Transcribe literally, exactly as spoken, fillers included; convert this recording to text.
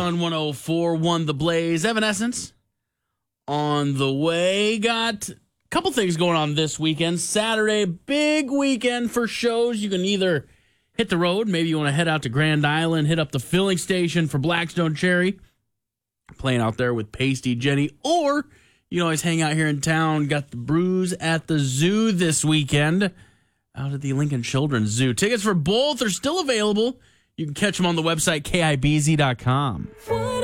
on one oh four one The Blaze. Evanescence on the way. Got a couple things going on this weekend. Saturday, big weekend for shows. You can either hit the road. Maybe you want to head out to Grand Island, hit up the filling station for Blackstone Cherry, playing out there with Pasty Jenny, or you can always hang out here in town. Got the Brews at the Zoo this weekend out at the Lincoln Children's Zoo. Tickets for both are still available. You can catch them on the website, K I B Z dot com.